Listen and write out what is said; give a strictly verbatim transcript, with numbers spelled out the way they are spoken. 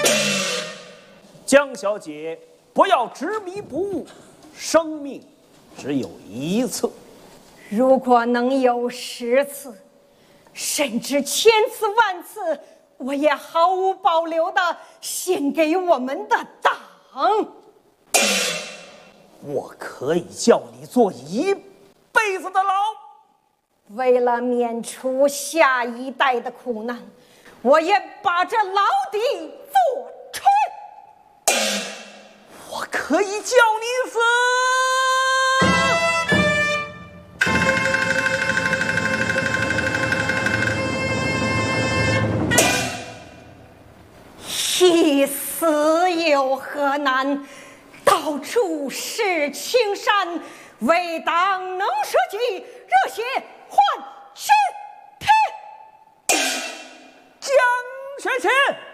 江小姐，不要执迷不悟，生命只有一次。 如果能有十次，甚至千次万次，我也毫无保留地献给我们的党。 我可以叫你坐一辈子的牢。 为了免除下一代的苦难，我也把这牢底坐穿。 我可以叫你死。 一死有何难？到处是青山，为党能舍己，热血换身体。 江雪琴。